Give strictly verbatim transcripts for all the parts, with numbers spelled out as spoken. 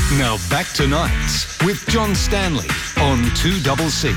Now back to Nights with John Stanley on two C C.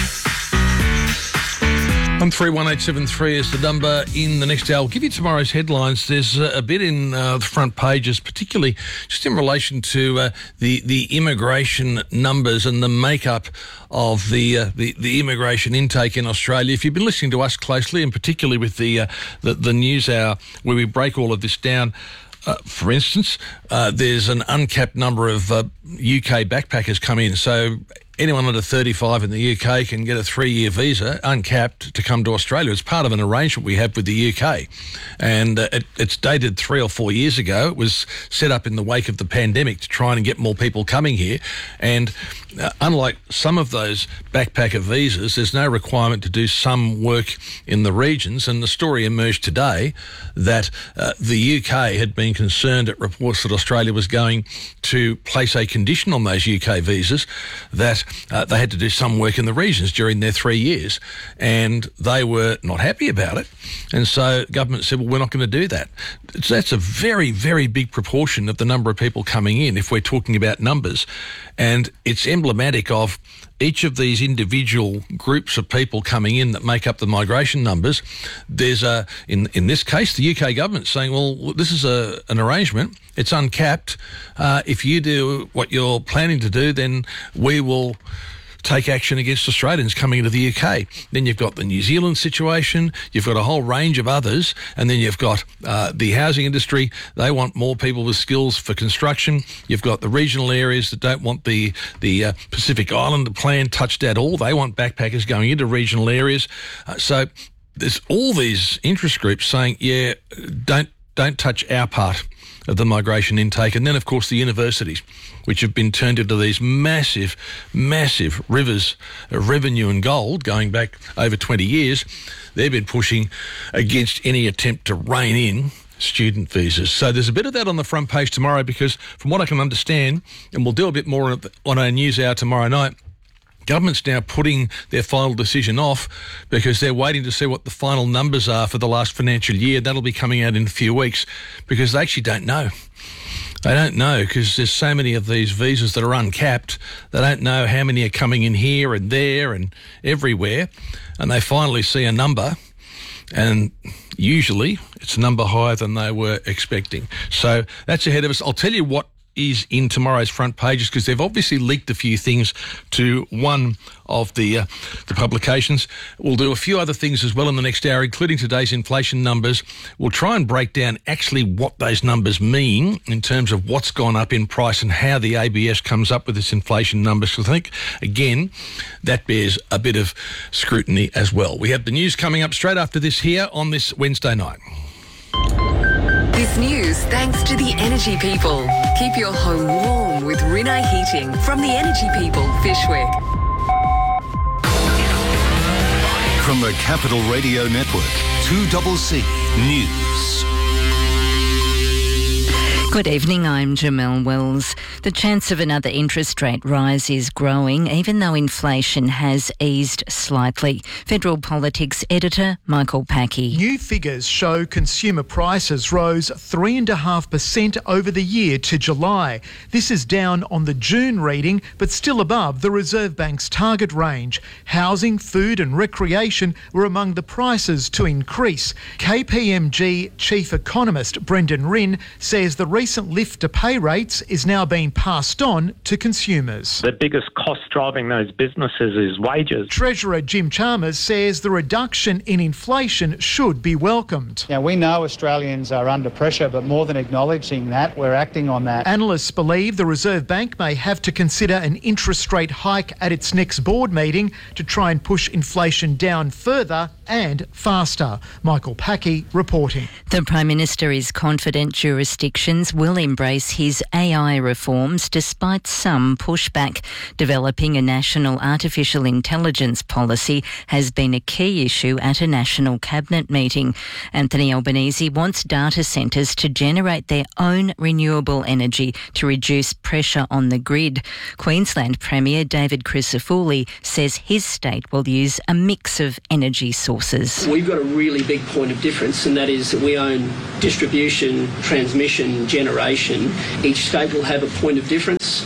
one three one eight seven three is the number in the next hour. I'll give you tomorrow's headlines. There's uh, a bit in uh, the front pages, particularly just in relation to uh, the the immigration numbers and the makeup of the, uh, the the immigration intake in Australia. If you've been listening to us closely, and particularly with the uh, the, the news hour where we break all of this down. Uh, for instance, uh, there's an uncapped number of uh, U K backpackers come in. So anyone under thirty-five in the U K can get a three-year visa, uncapped, to come to Australia. It's part of an arrangement we have with the U K. And uh, it, it's dated three or four years ago. It was set up in the wake of the pandemic to try and get more people coming here. And uh, unlike some of those backpacker visas, there's no requirement to do some work in the regions. And the story emerged today that uh, the U K had been concerned at reports that Australia was going to place a condition on those U K visas that uh, they had to do some work in the regions during their three years. And they were not happy about it. And so government said, well, we're not going to do that. It's, that's a very, very big proportion of the number of people coming in if we're talking about numbers. And it's emblematic of each of these individual groups of people coming in that make up the migration numbers. There's a, in, in this case, the U K government saying, well, this is a, an arrangement. It's uncapped. Uh, if you do what you're planning to do, then we will take action against Australians coming into the U K. Then you've got the New Zealand situation, you've got a whole range of others, and then you've got uh, the housing industry. They want more people with skills for construction. You've got the regional areas that don't want the, the uh, Pacific Islander plan touched at all. They want backpackers going into regional areas. Uh, so there's all these interest groups saying, yeah, don't don't touch our part of the migration intake. And then, of course, the universities, which have been turned into these massive, massive rivers of revenue and gold going back over twenty years, they've been pushing against any attempt to rein in student visas. So there's a bit of that on the front page tomorrow because, from what I can understand, and we'll do a bit more on our news hour tomorrow night, government's now putting their final decision off because they're waiting to see what the final numbers are for the last financial year. That'll be coming out in a few weeks because they actually don't know. They don't know because there's so many of these visas that are uncapped. They don't know how many are coming in here and there and everywhere. And they finally see a number, and usually it's a number higher than they were expecting. So that's ahead of us. I'll tell you what is in tomorrow's front pages because they've obviously leaked a few things to one of the uh, the publications. We'll do a few other things as well in the next hour, including today's inflation numbers. We'll try and break down actually what those numbers mean in terms of what's gone up in price and how the A B S comes up with its inflation numbers. So I think, again, that bears a bit of scrutiny as well. We have the news coming up straight after this here on this Wednesday night. This news thanks to the Energy People. Keep your home warm with Rinnai Heating from the Energy People, Fishwick. From the Capital Radio Network, two C C News. Good evening, I'm Jamelle Wells. The chance of another interest rate rise is growing, even though inflation has eased slightly. Federal Politics editor Michael Packey. New figures show consumer prices rose three point five percent over the year to July. This is down on the June reading, but still above the Reserve Bank's target range. Housing, food and recreation were among the prices to increase. K P M G Chief Economist Brendan Rinn says the recent lift to pay rates is now being passed on to consumers. The biggest cost driving those businesses is wages. Treasurer Jim Chalmers says the reduction in inflation should be welcomed. Now, we know Australians are under pressure, but more than acknowledging that, we're acting on that. Analysts believe the Reserve Bank may have to consider an interest rate hike at its next board meeting to try and push inflation down further and faster. Michael Packey reporting. The Prime Minister is confident jurisdictions will embrace his A I reforms despite some pushback. Developing a national artificial intelligence policy has been a key issue at a national cabinet meeting. Anthony Albanese wants data centres to generate their own renewable energy to reduce pressure on the grid. Queensland Premier David Crisafulli says his state will use a mix of energy sources. We've got a really big point of difference, and that is that we own distribution, transmission, generation. Each state will have a point of difference.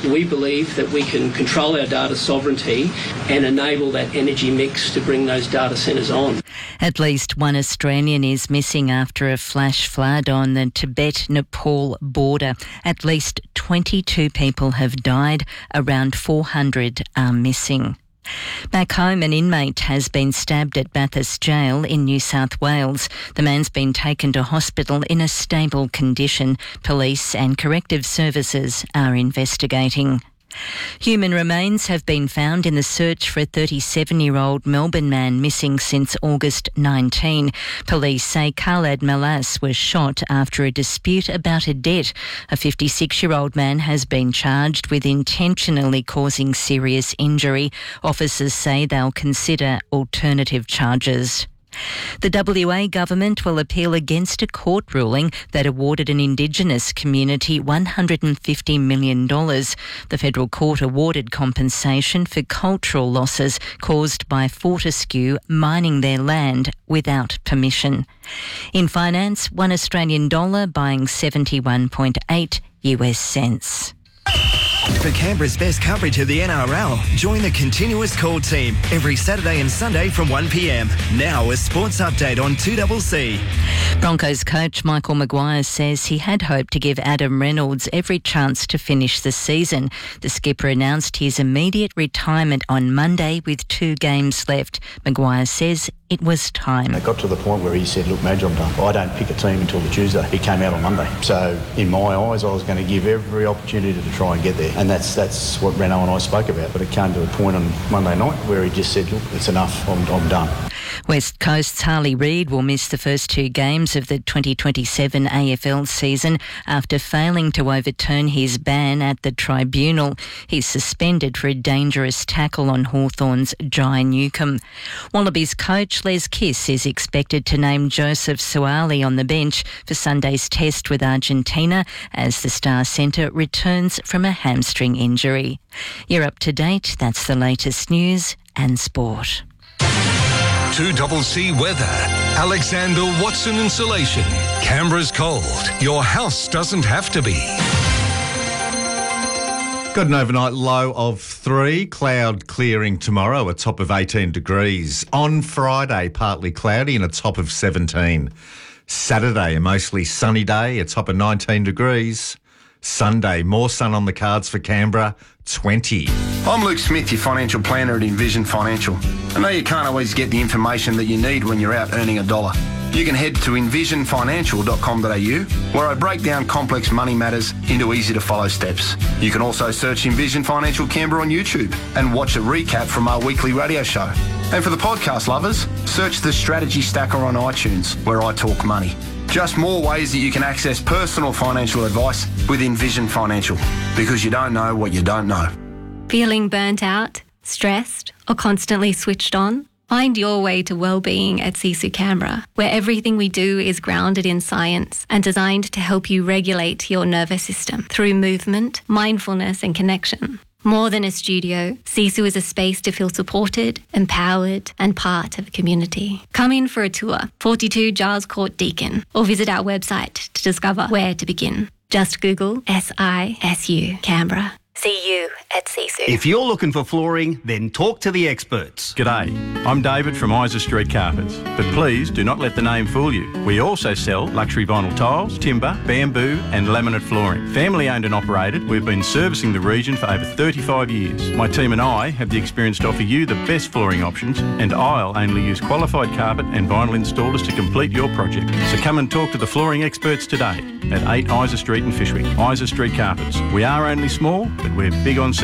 we believe that we can control our data sovereignty and enable that energy mix to bring those data centres on. At least one Australian is missing after a flash flood on the Tibet-Nepal border. At least twenty-two people have died. Around four hundred are missing. Back home, an inmate has been stabbed at Bathurst Jail in New South Wales. The man's been taken to hospital in a stable condition. Police and corrective services are investigating. Human remains have been found in the search for a thirty-seven-year-old Melbourne man missing since August nineteenth. Police say Khaled Malas was shot after a dispute about a debt. A fifty-six-year-old man has been charged with intentionally causing serious injury. Officers say they'll consider alternative charges. The W A government will appeal against a court ruling that awarded an Indigenous community one hundred fifty million dollars. The federal court awarded compensation for cultural losses caused by Fortescue mining their land without permission. In finance, one Australian dollar buying seventy-one point eight U S cents. For Canberra's best coverage of the N R L, join the Continuous Call team every Saturday and Sunday from one p m. Now a sports update on two C C. Broncos coach Michael Maguire says he had hoped to give Adam Reynolds every chance to finish the season. The skipper announced his immediate retirement on Monday with two games left. Maguire says it was time. It got to the point where he said, look, Madge, I'm done. I don't pick a team until the Tuesday. He came out on Monday. So in my eyes, I was going to give every opportunity to try and get there. And that's that's what Renault and I spoke about. But it came to a point on Monday night where he just said, look, it's enough. I'm, I'm done. West Coast's Harley Reid will miss the first two games of the twenty twenty-seven A F L season after failing to overturn his ban at the tribunal. He's suspended for a dangerous tackle on Hawthorn's Jai Newcomb. Wallabies coach Les Kiss is expected to name Joseph Suaalii on the bench for Sunday's test with Argentina as the star centre returns from a hamstring injury. You're up to date. That's the latest news and sport. two C C weather. Alexander Watson Insulation. Canberra's cold. Your house doesn't have to be. Got an overnight low of three. Cloud clearing tomorrow, a top of eighteen degrees. On Friday, partly cloudy and a top of seventeen. Saturday, a mostly sunny day, a top of nineteen degrees. Sunday, more sun on the cards for Canberra, twenty. I'm Luke Smith, your financial planner at Envision Financial. I know you can't always get the information that you need when you're out earning a dollar. You can head to envision financial dot com dot a u where I break down complex money matters into easy to follow steps. You can also search Envision Financial Canberra on YouTube and watch a recap from our weekly radio show. And for the podcast lovers, search the Strategy Stacker on iTunes where I talk money. Just more ways that you can access personal financial advice with Envision Financial, because you don't know what you don't know. Feeling burnt out, stressed, or constantly switched on? Find your way to well-being at Sisu Canberra, where everything we do is grounded in science and designed to help you regulate your nervous system through movement, mindfulness and connection. More than a studio, Sisu is a space to feel supported, empowered and part of a community. Come in for a tour, forty-two Giles Court Deakin, or visit our website to discover where to begin. Just Google S I S U Canberra. See you at Sisu. If you're looking for flooring, then talk to the experts. G'day, I'm David from Isa Street Carpets, but please do not let the name fool you. We also sell luxury vinyl tiles, timber, bamboo and laminate flooring. Family owned and operated, we've been servicing the region for over thirty-five years. My team and I have the experience to offer you the best flooring options, and I'll only use qualified carpet and vinyl installers to complete your project. So come and talk to the flooring experts today at eight Isa Street in Fishwick. Isa Street Carpets. We are only small, but we're big on